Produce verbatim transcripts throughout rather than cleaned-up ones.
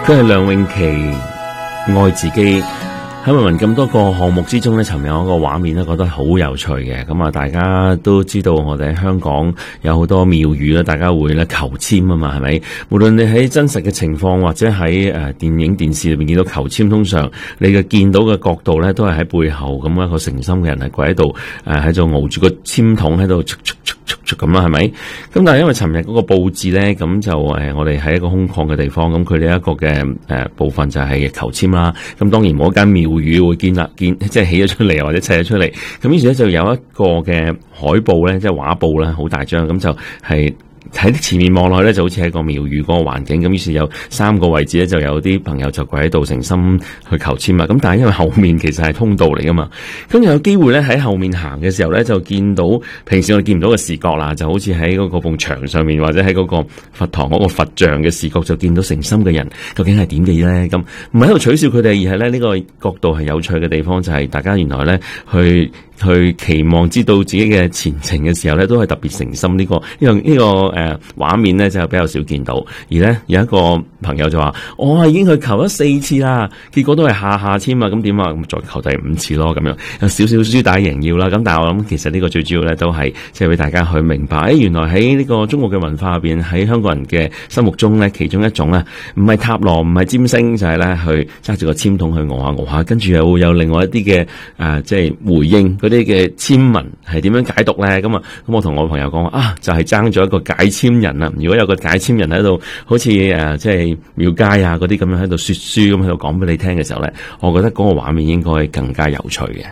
佢係梁詠琪，愛自己。喺芸芸咁多個項目之中咧，尋日有一個畫面咧，覺得好有趣嘅。咁啊，大家都知道我哋喺香港有好多廟宇咧，大家會咧求籤啊嘛，係咪？無論你喺真實嘅情況，或者喺誒電影電視裏面見到求籤，通常你嘅見到嘅角度咧，都係喺背後咁一個誠心嘅人係跪喺度，誒喺度熬住個籤筒喺度咁啦，係咪？咁但係因為尋日嗰個佈置咧，咁就誒我哋喺一個空曠嘅地方，咁佢哋一個嘅誒部分就係求籤啦。咁當然冇一間廟宇會建立建即係起咗出嚟或者砌咗出嚟。咁於是咧就有一個嘅海報咧，即係畫布咧，好大張，咁就係、是。喺前面望落去咧，就好似喺個廟宇嗰個環境咁，於是有三個位置咧，就有啲朋友就跪喺度誠心去求籤啦。咁但係因為後面其實係通道嚟噶嘛，咁有機會咧喺後面行嘅時候咧，就見到平時我哋見唔到嘅視覺啦，就好似喺嗰個埲牆上面或者喺嗰個佛堂嗰個佛像嘅視覺，就見到誠心嘅人究竟係點嘅咧？咁唔係喺度取笑佢哋，而係咧呢個角度係有趣嘅地方，就係、是、大家原來咧去。去期望知道自己嘅前程嘅時候咧，都係特別誠心。呢、這個呢、這個呢、這個誒畫面咧，就比較少見到。而咧有一個朋友就話：我係已經去求咗四次啦，結果都係下下籤啊，咁點啊？咁再求第五次咯，咁樣有少少輸打贏要啦。咁但係我諗其實呢個最主要咧，都係即係俾大家去明白，誒原來喺呢個中國嘅文化入邊，喺香港人嘅心目中咧，其中一種咧，唔係塔羅，唔係占星，就係、是、咧去揸住個籤筒去熬下熬下，跟住又會有另外一啲嘅誒，即係回應。嗰啲嘅籤文係點樣解讀咧？咁啊，咁我同我朋友講話啊，就係爭咗一個解籤人啊！如果有個解籤人喺度，好似誒即係廟街啊嗰啲咁樣喺度說書咁喺度講俾你聽嘅時候咧，我覺得嗰個畫面應該更加有趣嘅。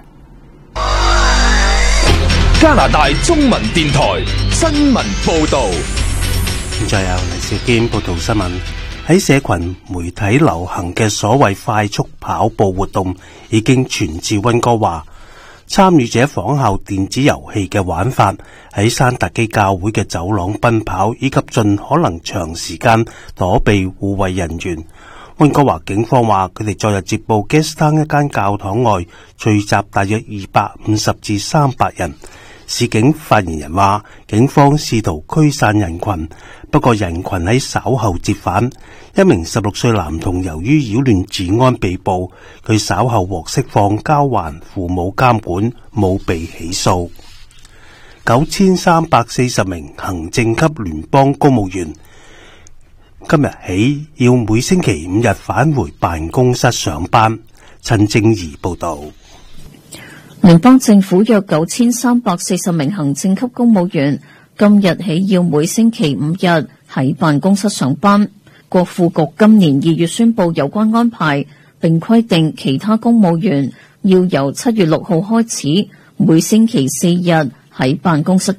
加拿大中文電台新聞報道， 現在由黎兆堅報道新聞。喺社群媒體流行嘅所謂快速跑步活動已經傳至溫哥華。參與者仿效電子遊戲嘅玩法，喺山達基教會嘅走廊奔跑，以及盡可能長時間躲避護衛人員。溫哥華警方話，佢哋昨日接報 Gastown 一間教堂外聚集大約二百五十至三百人。市警發言人話，警方試圖驅散人群，不過人群喺稍後折返。一名十六歲男童由於擾亂治安被捕，佢稍後獲釋放，交還父母監管，冇被起訴。九千三百四十名行政級聯邦公務員今日起要每星期五日返回辦公室上班。陳正儀報道。 聯邦政府約九千三百四十名行政級公務員今日起要每星期五日喺辦公室上班。國庫局今年二月宣布有關安排，並規定其他公務員要由七月六號開始每星期四日喺辦公室